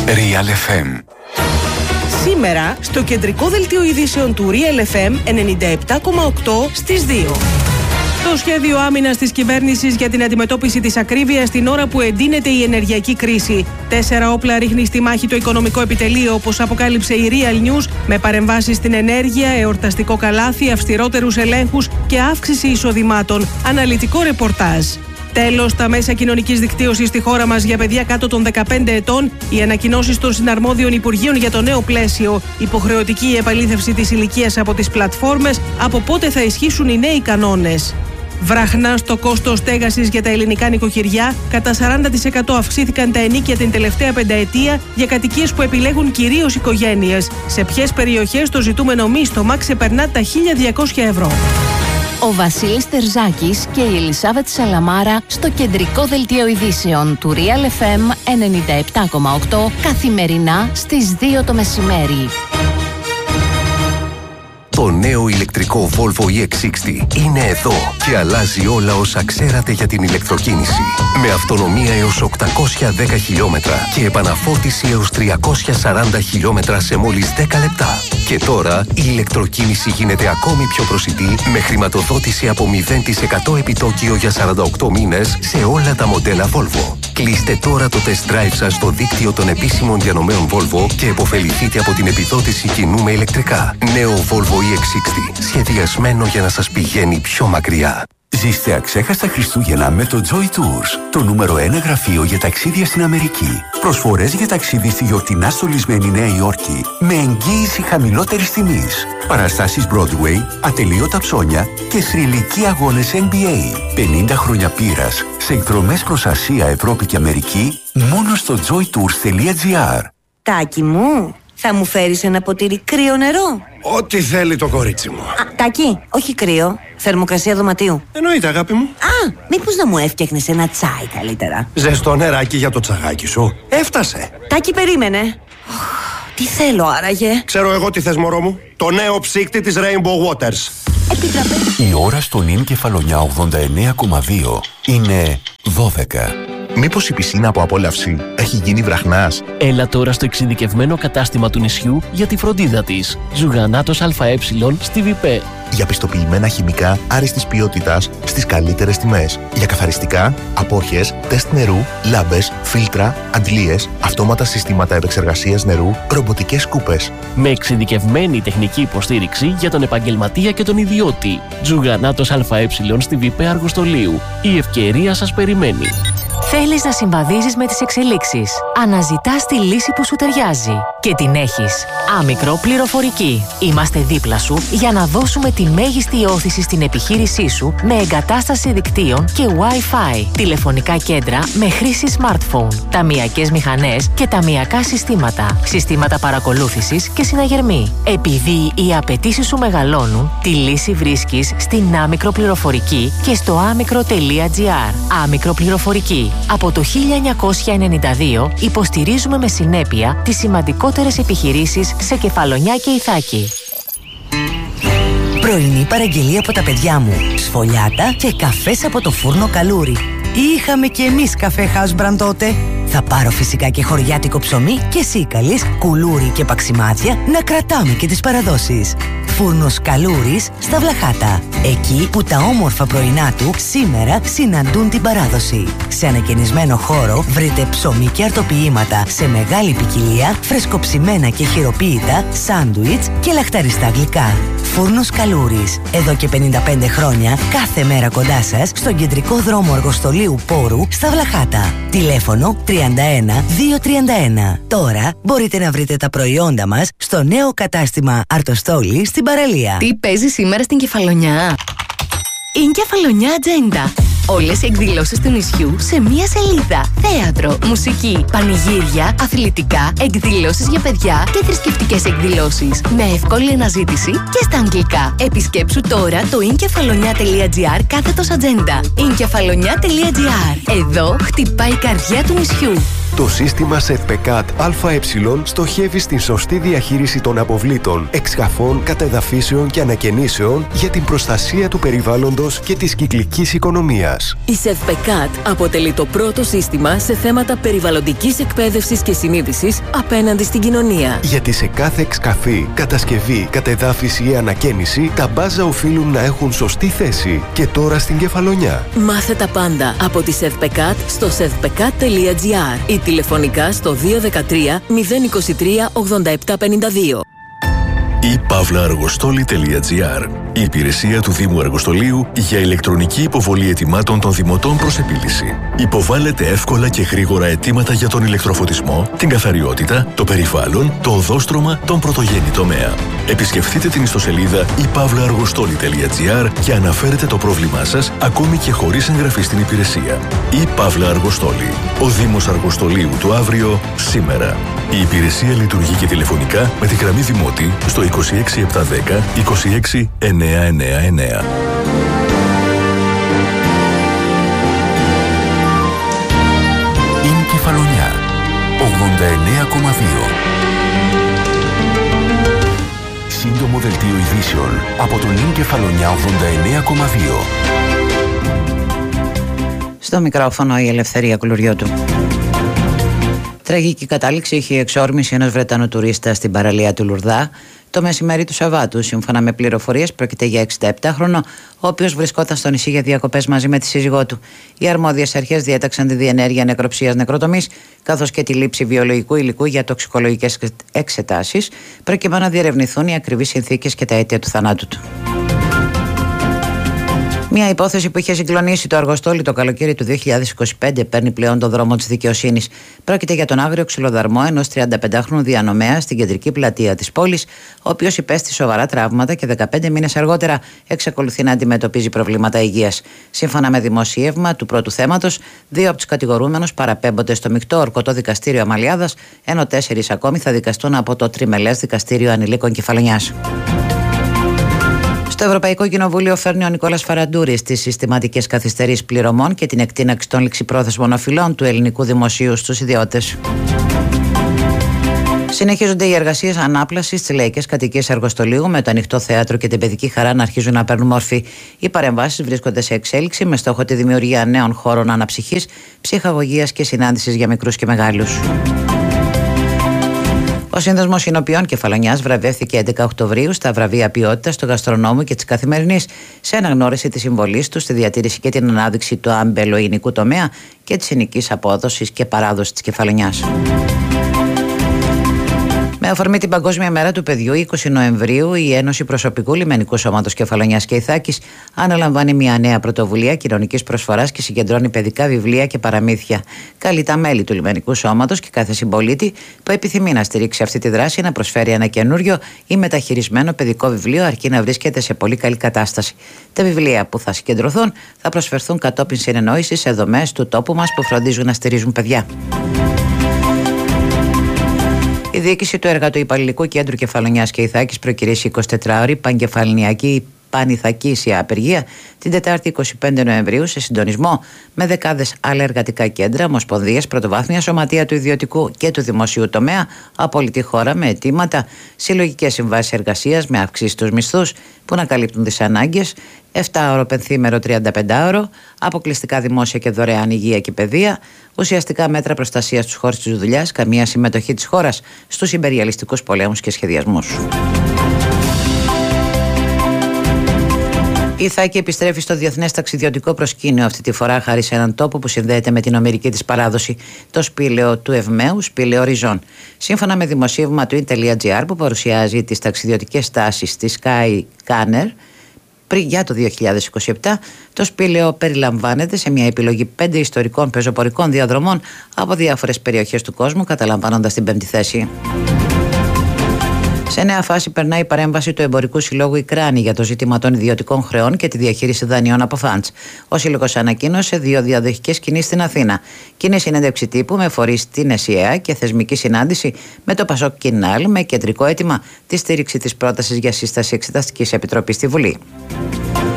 Real FM. Σήμερα στο κεντρικό δελτίο ειδήσεων του Real FM 97,8 στις 2. Το σχέδιο άμυνας της κυβέρνησης για την αντιμετώπιση της ακρίβειας την ώρα που εντείνεται η ενεργειακή κρίση. 4 όπλα ρίχνει στη μάχη το οικονομικό επιτελείο, όπως αποκάλυψε η Real News, με παρεμβάσεις στην ενέργεια, εορταστικό καλάθι, αυστηρότερους ελέγχους και αύξηση εισοδημάτων. Αναλυτικό ρεπορτάζ. Τέλος, τα μέσα κοινωνικής δικτύωσης στη χώρα μας για παιδιά κάτω των 15 ετών, οι ανακοινώσεις των συναρμόδιων υπουργείων για το νέο πλαίσιο, υποχρεωτική επαλήθευση της ηλικίας από τις πλατφόρμες, από πότε θα ισχύσουν οι νέοι κανόνες. Βραχνά στο κόστος στέγασης για τα ελληνικά νοικοκυριά, κατά 40% αυξήθηκαν τα ενοίκια την τελευταία πενταετία για κατοικίες που επιλέγουν κυρίως οικογένειες. Σε ποιες περιοχές το ζητούμενο μίστομα ξεπερνά τα 1.200 ευρώ. Ο Βασίλης Τερζάκης και η Ελισάβετ Σαλαμάρα στο κεντρικό δελτίο ειδήσεων του Real FM 97,8 καθημερινά στις 2 το μεσημέρι. Το νέο ηλεκτρικό Volvo EX60 είναι εδώ και αλλάζει όλα όσα ξέρατε για την ηλεκτροκίνηση. Με αυτονομία έως 810 χιλιόμετρα και επαναφόρτιση έως 340 χιλιόμετρα σε μόλις 10 λεπτά. Και τώρα η ηλεκτροκίνηση γίνεται ακόμη πιο προσιτή με χρηματοδότηση από 0% επιτόκιο για 48 μήνες σε όλα τα μοντέλα Volvo. Κλείστε τώρα το test drive σας στο δίκτυο των επίσημων διανομέων Volvo και επωφεληθείτε από την επιδότηση κοινού με ηλεκτρικά. Νέο Volvo EX60, σχεδιασμένο για να σας πηγαίνει πιο μακριά. Ζήστε αξέχαστα Χριστούγεννα με το Joy Tours, το νούμερο 1 γραφείο για ταξίδια στην Αμερική. Προσφορές για ταξίδι στη γιορτινά στολισμένη Νέα Υόρκη με εγγύηση χαμηλότερης τιμής. Παραστάσεις Broadway, ατελείωτα ψώνια και θρυλικοί αγώνες NBA. 50 χρόνια πείρας σε εκδρομές προς Ασία, Ευρώπη και Αμερική μόνο στο joytours.gr. Τάκη μου, θα μου φέρεις ένα ποτήρι κρύο νερό? Ό,τι θέλει το κορίτσι μου. Τάκη, όχι κρύο, θερμοκρασία δωματίου. Εννοείται, αγάπη μου. Μήπως να μου έφτιαχνες ένα τσάι καλύτερα? Ζεστό νεράκι για το τσαγάκι σου. Έφτασε. Τάκη, περίμενε. Τι θέλω άραγε? Ξέρω εγώ τι θες, μωρό μου. Το νέο ψύκτη της Rainbow Waters. Η ώρα στον ίν Κεφαλονιά 89,2 είναι 12. Μήπως η πισίνα από απόλαυση έχει γίνει βραχνάς? Έλα τώρα στο εξειδικευμένο κατάστημα του νησιού για τη φροντίδα της. Ζουγανάτος ΑΕ στη ΒΙΠΕ. Για πιστοποιημένα χημικά άριστης ποιότητας στις καλύτερες τιμές. Για καθαριστικά, απόχες, τεστ νερού, λάμπες, φίλτρα, αντλίες, αυτόματα συστήματα επεξεργασίας νερού, ρομποτικές σκούπες. Με εξειδικευμένη τεχνική υποστήριξη για τον επαγγελματία και τον ιδιώτη. Ζουγανάτος ΑΕ στη ΒΙΠΕ Αργοστολίου. Η ευκαιρία σας περιμένει. Θέλεις να συμβαδίζεις με τις εξελίξεις. Αναζητάς τη λύση που σου ταιριάζει. Και την έχεις. Άμικρο Πληροφορική. Είμαστε δίπλα σου για να δώσουμε τη μέγιστη όθηση στην επιχείρησή σου με εγκατάσταση δικτύων και Wi-Fi. Τηλεφωνικά κέντρα με χρήση smartphone. Ταμειακές μηχανές και ταμειακά συστήματα. Συστήματα παρακολούθησης και συναγερμή. Επειδή οι απαιτήσεις σου μεγαλώνουν, τη λύση βρίσκεις στην Άμικρο Πληροφορική και στο άμικρο.gr. Άμικρο Πληροφορική. Από το 1992 υποστηρίζουμε με συνέπεια τις σημαντικότερες επιχειρήσεις σε Κεφαλονιά και Ιθάκη. Πρωινή παραγγελία από τα παιδιά μου. Σφολιάτα και καφές από το φούρνο Καλούρι. Είχαμε κι εμείς καφέ Χάσμπραν τότε. Θα πάρω φυσικά και χωριάτικο ψωμί και σίκαλης, κουλούρι και παξιμάδια να κρατάμε και τις παραδόσεις. Φούρνος Καλούρης στα Βλαχάτα. Εκεί που τα όμορφα πρωινά του σήμερα συναντούν την παράδοση. Σε ανακαινισμένο χώρο βρείτε ψωμί και αρτοποιήματα σε μεγάλη ποικιλία, φρεσκοψημένα και χειροποίητα, σάντουιτς και λαχταριστά γλυκά. Φούρνος Καλούρης. Εδώ και 55 χρόνια, κάθε μέρα κοντά σας, στον κεντρικό δρόμο Αργοστολίου Πόρου στα Βλαχάτα. Τηλέφωνο 31-231. Τώρα μπορείτε να βρείτε τα προϊόντα μας στο νέο κατάστημα Αρτοστόλη στην παραλία. Τι παίζει σήμερα στην Κεφαλονιά? Είναι Κεφαλονιά Ατζέντα. Όλες οι εκδηλώσεις του νησιού σε μία σελίδα. Θέατρο, μουσική, πανηγύρια, αθλητικά, εκδηλώσεις για παιδιά και θρησκευτικές εκδηλώσεις. Με εύκολη αναζήτηση και στα αγγλικά. Επισκέψου τώρα το inkefalonia.gr /ατζέντα. inkefalonia.gr. Εδώ χτυπάει η καρδιά του νησιού. Το σύστημα ΣΕΔΠΕΚΑΤ ΑΕ στοχεύει στην σωστή διαχείριση των αποβλήτων, εξκαφών, κατεδαφίσεων και ανακαινήσεων για την προστασία του περιβάλλοντος και της κυκλικής οικονομίας. Η ΣΕΔΠΕΚΑΤ αποτελεί το πρώτο σύστημα σε θέματα περιβαλλοντικής εκπαίδευσης και συνείδησης απέναντι στην κοινωνία. Γιατί σε κάθε εξκαφή, κατασκευή, κατεδάφιση ή ανακαίνιση, τα μπάζα οφείλουν να έχουν σωστή θέση. Και τώρα στην Κεφαλονιά. Μάθε τα πάντα από τη ΣΕΔΠΕΚΑΤ στο sevpekat.gr ή τηλεφωνικά στο 213 023 8752. ePavlaArgostoli.gr, η υπηρεσία του Δήμου Αργοστολίου για ηλεκτρονική υποβολή αιτημάτων των δημοτών προς επίλυση. Υποβάλλετε εύκολα και γρήγορα αιτήματα για τον ηλεκτροφωτισμό, την καθαριότητα, το περιβάλλον, το οδόστρωμα, τον πρωτογενή τομέα. Επισκεφτείτε την ιστοσελίδα ePavlaArgostoli.gr και αναφέρετε το πρόβλημά σας, ακόμη και χωρίς εγγραφή στην υπηρεσία. ePavlaArgostoli. Ο Δήμος Αργοστολίου του αύριο, σήμερα. Η υπηρεσία λειτουργεί και τηλεφωνικά με τη γραμμή Δημότη στο 26710 26999. Είναι Κεφαλονιά 89,2. Σύντομο δελτίο ειδήσεων από τον Είναι Κεφαλονιά 89,2. Στο μικρόφωνο η Ελευθερία Κουλουριώτου. Τραγική κατάληξη είχε η εξόρμηση ενός Βρετανού τουρίστα στην παραλία του Λουρδά το μεσημέρι του Σαββάτου. Σύμφωνα με πληροφορίες, πρόκειται για 67χρονο, ο οποίος βρισκόταν στο νησί για διακοπές μαζί με τη σύζυγό του. Οι αρμόδιες αρχές διέταξαν τη διενέργεια νεκροψίας νεκροτομής, καθώς και τη λήψη βιολογικού υλικού για τοξικολογικές εξετάσεις, προκειμένου να διερευνηθούν οι ακριβείς συνθήκες και τα αίτια του θανάτου του. Μια υπόθεση που είχε συγκλονίσει το Αργοστόλι το καλοκαίρι του 2025 παίρνει πλέον τον δρόμο της δικαιοσύνης. Πρόκειται για τον άγριο ξυλοδαρμό ενός 35χρονου διανομέα στην κεντρική πλατεία της πόλης, ο οποίος υπέστη σοβαρά τραύματα και 15 μήνες αργότερα εξακολουθεί να αντιμετωπίζει προβλήματα υγείας. Σύμφωνα με δημοσίευμα του πρώτου θέματος, 2 από τους κατηγορούμενους παραπέμπονται στο μεικτό ορκωτό δικαστήριο Αμαλιάδας, ενώ 4 ακόμη θα δικαστούν από το τριμελές δικαστήριο ανηλίκων Κεφαλονιάς. Στο Ευρωπαϊκό Κοινοβούλιο φέρνει ο Νικόλας Φαραντούρης τις συστηματικές καθυστερήσεις πληρωμών και την εκτείναξη των ληξιπρόθεσμων οφειλών του ελληνικού δημοσίου στους ιδιώτες. Συνεχίζονται οι εργασίες ανάπλασης στις λαϊκές κατοικίες Αργοστολίου, με το ανοιχτό θέατρο και την παιδική χαρά να αρχίζουν να παίρνουν μορφή. Οι παρεμβάσεις βρίσκονται σε εξέλιξη με στόχο τη δημιουργία νέων χώρων αναψυχής, ψυχαγωγίας και συνάντησης για μικρούς και μεγάλους. Ο Σύνδεσμος Συνοπιών Κεφαλονιάς βραβεύθηκε 11 Οκτωβρίου στα βραβεία ποιότητας του Γαστρονόμου και της Καθημερινής, σε αναγνώριση της συμβολής του στη διατήρηση και την ανάδειξη του αμπελοϊνικού τομέα και της ενοικής απόδοσης και παράδοσης της Κεφαλονιάς. Με αφορμή την Παγκόσμια Μέρα του Παιδιού, 20 Νοεμβρίου, η Ένωση Προσωπικού Λιμενικού Σώματος Κεφαλονιάς και Ιθάκης αναλαμβάνει μια νέα πρωτοβουλία κοινωνικής προσφοράς και συγκεντρώνει παιδικά βιβλία και παραμύθια. Καλεί τα μέλη του Λιμενικού Σώματος και κάθε συμπολίτη που επιθυμεί να στηρίξει αυτή τη δράση να προσφέρει ένα καινούριο ή μεταχειρισμένο παιδικό βιβλίο, αρκεί να βρίσκεται σε πολύ καλή κατάσταση. Τα βιβλία που θα συγκεντρωθούν θα προσφερθούν κατόπιν συνεννόησης σε δομές του τόπου μας που φροντίζουν να στηρίζουν παιδιά. Η διοίκηση του Εργατοϊπαλληλικού Κέντρου Κεφαλονιάς και Ιθάκης προκυρήσει 24ωρη πανκεφαληνιακή πανηθακίσια απεργία την Τετάρτη 25 Νοεμβρίου σε συντονισμό με δεκάδες άλλα εργατικά κέντρα, ομοσπονδίες, πρωτοβάθμια σωματεία του ιδιωτικού και του δημοσίου τομέα από όλη τη χώρα, με αιτήματα συλλογικές συμβάσεις εργασίας με αυξήσεις στους μισθούς που να καλύπτουν τις ανάγκες, 7ωρο πενθήμερο 35ωρο, αποκλειστικά δημόσια και δωρεάν υγεία και παιδεία, ουσιαστικά μέτρα προστασίας στους χώρους της δουλειάς, καμία συμμετοχή της χώρας στους ιμπεριαλιστικούς πολέμους και σχεδιασμούς. Η Ιθάκη επιστρέφει στο διεθνές ταξιδιωτικό προσκήνιο, αυτή τη φορά χάρη σε έναν τόπο που συνδέεται με την ομηρική της παράδοση, το σπήλαιο του Ευμαίου, σπήλαιο Ριζών. Σύμφωνα με δημοσίευμα του in.gr που παρουσιάζει τις ταξιδιωτικές τάσεις της Sky Canner για το 2027, το σπήλαιο περιλαμβάνεται σε μια επιλογή 5 ιστορικών πεζοπορικών διαδρομών από διάφορες περιοχές του κόσμου, καταλαμβάνοντας την 5η θέση. Σε νέα φάση περνάει η παρέμβαση του Εμπορικού Συλλόγου Ικράνη για το ζήτημα των ιδιωτικών χρεών και τη διαχείριση δανειών από φαντς. Ο Σύλλογος ανακοίνωσε 2 διαδοχικές κινήσεις στην Αθήνα. Κοινή συνέντευξη τύπου με φορείς την ΕΣΥΑ και θεσμική συνάντηση με το Πασόκ Κινάλ, με κεντρικό αίτημα τη στήριξη της πρότασης για σύσταση Εξεταστικής Επιτροπής στη Βουλή.